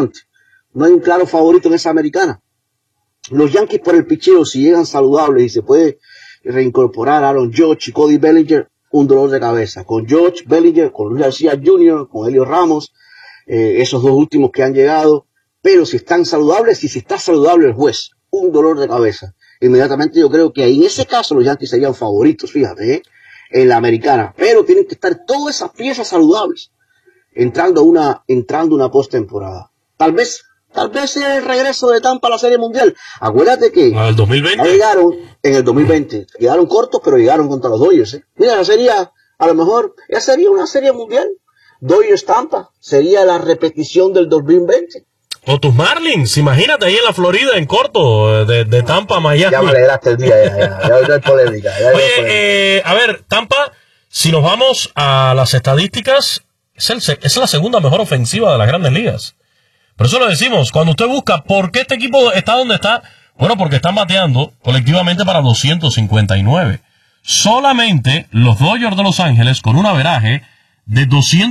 front. No hay un claro favorito en esa americana. Los Yankees por el picheo, si llegan saludables y se puede reincorporar a Aaron Judge y Cody Bellinger, un dolor de cabeza. Con Judge, Bellinger, con Luis García Jr., con Helio Ramos, esos dos últimos que han llegado. Pero si están saludables y si está saludable el juez, un dolor de cabeza. Inmediatamente yo creo que en ese caso los Yankees serían favoritos, fíjate, en la americana. Pero tienen que estar todas esas piezas saludables entrando una postemporada. Tal vez sea el regreso de Tampa a la Serie Mundial. Acuérdate que el 2020. Llegaron en el 2020. Quedaron cortos, pero llegaron contra los Dodgers. Mira, a lo mejor, ya sería una Serie Mundial. Dodgers-Tampa sería la repetición del 2020. O tus Marlins, imagínate ahí en la Florida, en corto, de Tampa a Miami. Ya me alegraste el día, ya hay polémica. Oye, a ver, Tampa, si nos vamos a las estadísticas, es la segunda mejor ofensiva de las Grandes Ligas. Por eso lo decimos, cuando usted busca por qué este equipo está donde está, bueno, porque están bateando colectivamente para 259. Solamente los Dodgers de Los Ángeles, con un averaje de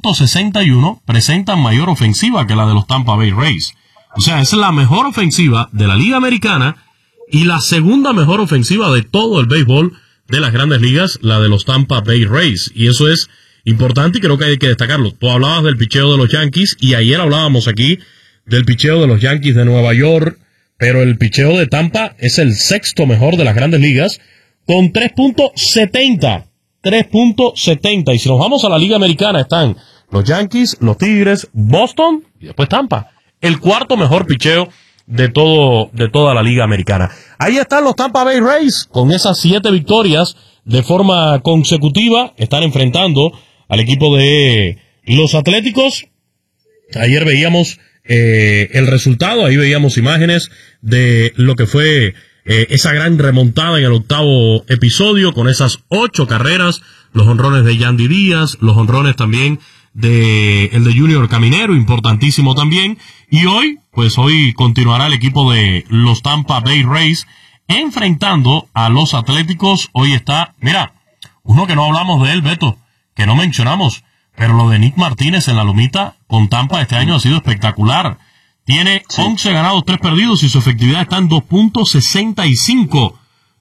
261, presentan mayor ofensiva que la de los Tampa Bay Rays. O sea, es la mejor ofensiva de la Liga Americana y la segunda mejor ofensiva de todo el béisbol de las Grandes Ligas, la de los Tampa Bay Rays. Y eso es importante y creo que hay que destacarlo. Tú hablabas del picheo de los Yankees y ayer hablábamos aquí del picheo de los Yankees de Nueva York, pero el picheo de Tampa es el sexto mejor de las Grandes Ligas con 3.70. 3.70. Y si nos vamos a la Liga Americana están los Yankees, los Tigres, Boston y después Tampa. El cuarto mejor picheo de toda la Liga Americana. Ahí están los Tampa Bay Rays con esas 7 victorias de forma consecutiva. Están enfrentando al equipo de los Atléticos. Ayer veíamos el resultado, ahí veíamos imágenes de lo que fue esa gran remontada en el octavo episodio con esas 8 carreras, los jonrones de Yandy Díaz, los jonrones también el de Junior Caminero, importantísimo también. Y hoy continuará el equipo de los Tampa Bay Rays enfrentando a los Atléticos. Hoy está, mira, uno que no hablamos de él, Beto, que no mencionamos, pero lo de Nick Martínez en la lomita con Tampa este año ha sido espectacular. Tiene 11 ganados, 3 perdidos y su efectividad está en 2.65.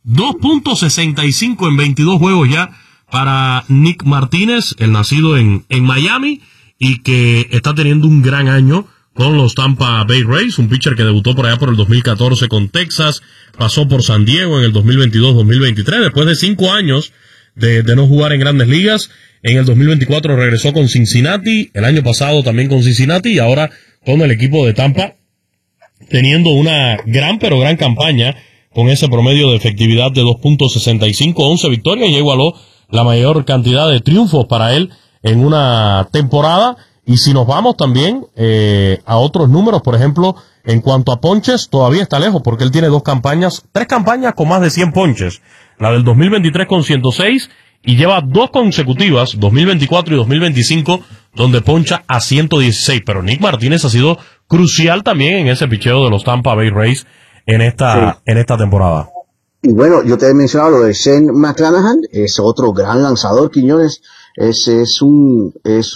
2.65 en 22 juegos ya para Nick Martínez, el nacido en Miami y que está teniendo un gran año con los Tampa Bay Rays, un pitcher que debutó por allá por el 2014 con Texas, pasó por San Diego en el 2022-2023, después de 5 años de no jugar en Grandes Ligas. En el 2024 regresó con Cincinnati, el año pasado también con Cincinnati y ahora con el equipo de Tampa, teniendo una gran campaña con ese promedio de efectividad de 2.65, 11 victorias y igualó la mayor cantidad de triunfos para él en una temporada. Y si nos vamos también a otros números, por ejemplo, en cuanto a ponches, todavía está lejos porque él tiene 3 campañas con más de 100 ponches. La del 2023 con 106 y lleva 2 consecutivas, 2024 y 2025, donde poncha a 116. Pero Nick Martínez ha sido crucial también en ese picheo de los Tampa Bay Rays en esta temporada. Y bueno, yo te he mencionado lo de Shane McClanahan, es otro gran lanzador, Quiñones. Es un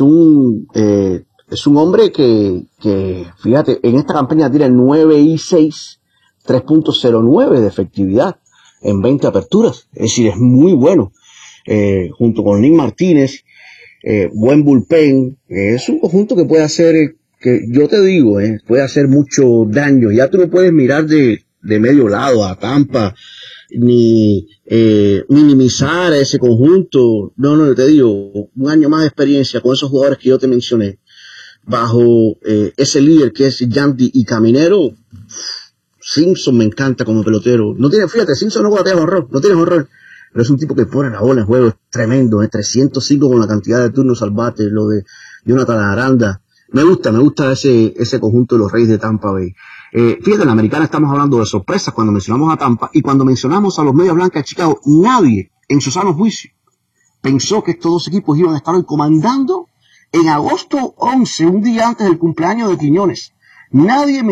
hombre que, fíjate, en esta campaña tiene 9-6, 3.09 de efectividad en 20 aperturas. Es decir, es muy bueno. Junto con Nick Martínez, buen bullpen, es un conjunto que puede hacer, que yo te digo, puede hacer mucho daño. Ya tú no puedes mirar de medio lado a Tampa, ni minimizar a ese conjunto. No, yo te digo, un año más de experiencia con esos jugadores que yo te mencioné, bajo ese líder que es Yandy y Caminero. Simpson me encanta como pelotero. Fíjate, Simpson no batea honrón, no tiene honrón, pero es un tipo que pone la bola en juego, es tremendo, 305 con la cantidad de turnos al bate, lo de Jonathan Aranda. Me gusta ese conjunto de los Reyes de Tampa Bay. Fíjate, en la americana estamos hablando de sorpresas cuando mencionamos a Tampa y cuando mencionamos a los Medias Blancas de Chicago. Nadie en su sano juicio pensó que estos dos equipos iban a estar hoy comandando en agosto 11, un día antes del cumpleaños de Quiñones. Nadie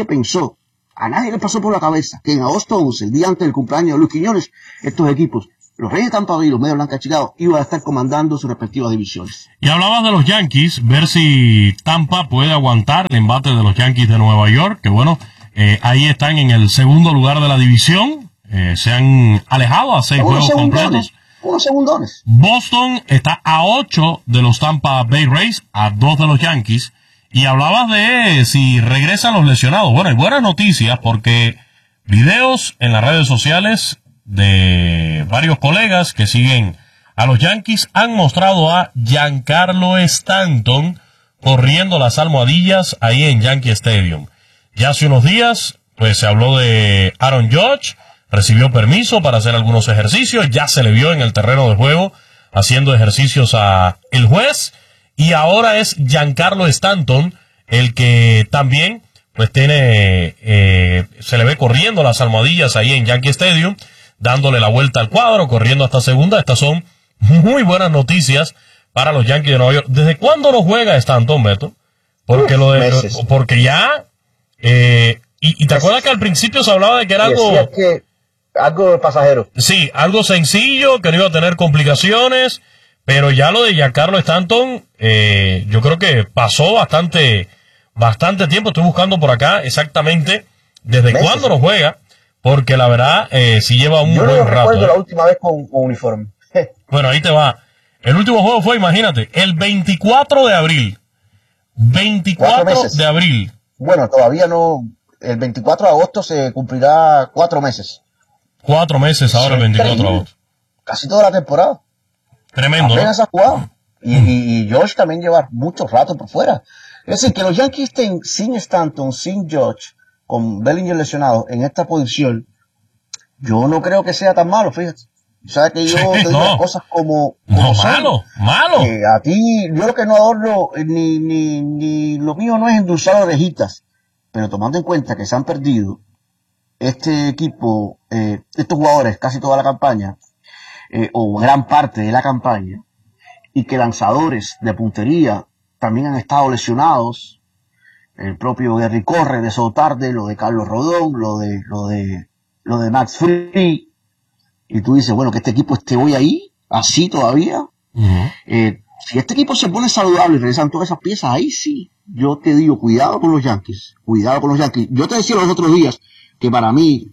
pensó, a nadie le pasó por la cabeza que en agosto 11, el día antes del cumpleaños de Luis Quiñones, estos equipos los Reyes de Tampa Bay y los Medias Blancas de Chicago iban a estar comandando sus respectivas divisiones. Y hablabas de los Yankees, ver si Tampa puede aguantar el embate de los Yankees de Nueva York, que bueno, ahí están en el segundo lugar de la división, se han alejado a 6 juegos completos. Unos segundones. Boston está a 8 de los Tampa Bay Rays, a 2 de los Yankees. Y hablabas de si regresan los lesionados. Bueno, hay buenas noticias porque videos en las redes sociales de varios colegas que siguen a los Yankees han mostrado a Giancarlo Stanton corriendo las almohadillas ahí en Yankee Stadium. Ya hace unos días, pues se habló de Aaron Judge, recibió permiso para hacer algunos ejercicios, ya se le vio en el terreno de juego haciendo ejercicios a el juez, y ahora es Giancarlo Stanton el que también pues tiene, se le ve corriendo las almohadillas ahí en Yankee Stadium, dándole la vuelta al cuadro, corriendo hasta segunda. Estas son muy buenas noticias para los Yankees de Nueva York. ¿Desde cuándo no juega Stanton, Beto? Porque porque ya, y te acuerdas que al principio se hablaba de que era algo pasajero. Sí, algo sencillo, que no iba a tener complicaciones, pero ya lo de Giancarlo Stanton, yo creo que pasó bastante tiempo. Estoy buscando por acá exactamente desde cuándo no juega, porque la verdad sí lleva un buen rato. Yo no recuerdo la última vez con uniforme. Bueno, ahí te va. El último juego fue, imagínate, el 24 de abril. 24 de abril. Bueno, todavía no. El 24 de agosto se cumplirá 4 meses. 4 meses ahora, el 24 de agosto. Casi toda la temporada. Tremendo, apenas ha jugado. Y George también lleva mucho rato por fuera. Es decir, que los Yankees estén sin Stanton, sin George, con Bellinger lesionado en esta posición, yo no creo que sea tan malo, fíjate. Sabes que yo te digo cosas como malo. A ti, yo lo que no adoro, ni lo mío no es endulzar orejitas, pero tomando en cuenta que se han perdido este equipo, estos jugadores casi toda la campaña, o gran parte de la campaña, y que lanzadores de puntería también han estado lesionados, el propio Gary Corre de Sotarde, lo de Carlos Rodón, lo de Max Fried, y tú dices, bueno, que este equipo esté hoy ahí, así todavía. Si este equipo se pone saludable y regresan todas esas piezas, ahí sí, yo te digo, cuidado con los Yankees. Yo te decía los otros días que para mí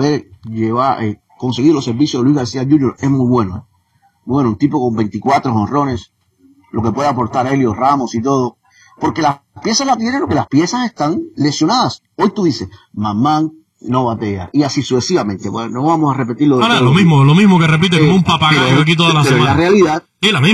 conseguir los servicios de Luis García Jr. es muy bueno. Bueno, un tipo con 24 jonrones, lo que puede aportar Helios Ramos y todo, porque las piezas la tienen, lo que las piezas están lesionadas. Hoy tú dices, Mamán no batea, y así sucesivamente. Bueno, no vamos a repetirlo. Ahora, lo mismo que repite como un papagayo aquí toda la semana. La realidad, es lo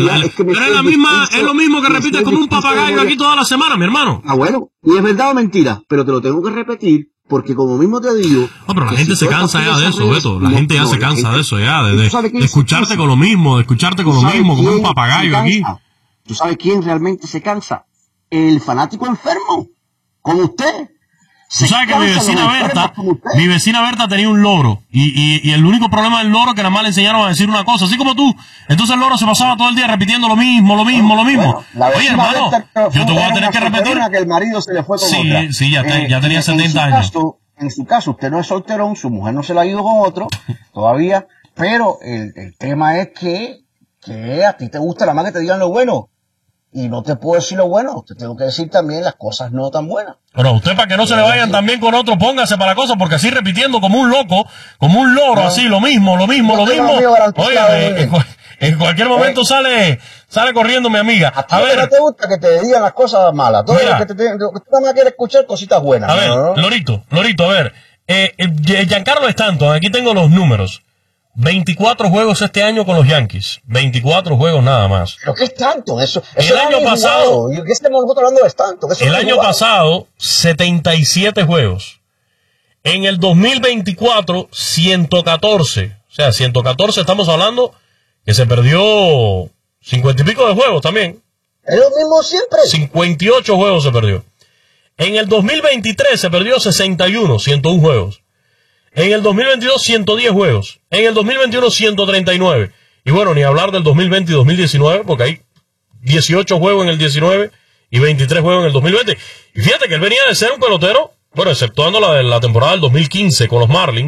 mismo que repite como un papagayo aquí toda la semana, mi hermano. Bueno, y es verdad o mentira, pero te lo tengo que repetir, porque como mismo te digo... No, pero la gente se cansa ya de eso, Beto. La gente ya se cansa de eso ya, de escucharte con lo mismo, como un papagayo aquí. ¿Tú sabes quién realmente se cansa? El fanático enfermo, como usted. Tú sabes que mi vecina Berta tenía un loro, y el único problema del loro que nada más le enseñaron a decir una cosa, así como tú. Entonces el loro se pasaba todo el día repitiendo lo mismo. Bueno, oye, hermano, yo te voy a tener que repetir. Que el marido se le fue con otra. Sí, ya tenía 70 años. En su caso, usted no es solterón, su mujer no se la ha ido con otro todavía, pero el tema es que a ti te gusta la más que te digan lo bueno. Y no te puedo decir lo bueno, te tengo que decir también las cosas no tan buenas. Pero usted, para que no se le vayan también con otro, póngase para la cosa, porque así repitiendo como un loco, como un loro, así, lo mismo. Oye, en cualquier momento sale corriendo mi amiga. A ver, no te gusta que te digan las cosas malas, todo lo que tú nada más quieres escuchar cositas buenas. A ver, Lorito, a ver, Giancarlo Stanton, aquí tengo los números. 24 juegos este año con los Yankees. 24 juegos nada más. ¿Pero qué es tanto? Eso el año pasado... ¿Qué estamos nosotros hablando de tanto? El año pasado, 77 juegos. En el 2024, 114. O sea, 114 estamos hablando que se perdió 50 y pico de juegos también. Es lo mismo siempre. 58 juegos se perdió. En el 2023 se perdió 101 juegos. En el 2022, 110 juegos. En el 2021, 139. Y bueno, ni hablar del 2020 y 2019, porque hay 18 juegos en el 19 y 23 juegos en el 2020. Y fíjate que él venía de ser un pelotero, bueno, exceptuando la temporada del 2015 con los Marlins,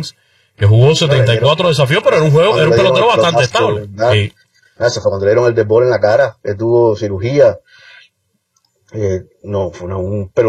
que jugó 74 desafíos, pero era un juego, era un pelotero bastante estable. Sí. Eso fue cuando le dieron el béisbol en la cara, que tuvo cirugía. No, fue un pelotero